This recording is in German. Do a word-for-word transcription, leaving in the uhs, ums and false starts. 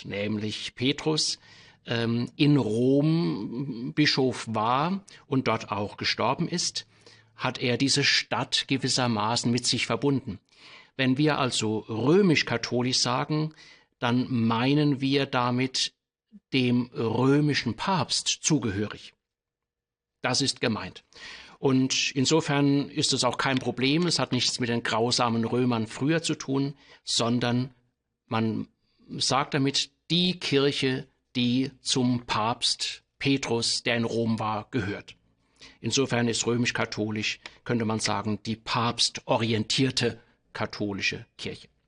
nämlich Petrus, ähm, in Rom Bischof war und dort auch gestorben ist, hat er diese Stadt gewissermaßen mit sich verbunden. Wenn wir also römisch-katholisch sagen, dann meinen wir damit dem römischen Papst zugehörig. Das ist gemeint. Und insofern ist es auch kein Problem, es hat nichts mit den grausamen Römern früher zu tun, sondern man sagt damit die Kirche, die zum Papst Petrus, der in Rom war, gehört. Insofern ist römisch-katholisch, könnte man sagen, die papstorientierte katholische Kirche.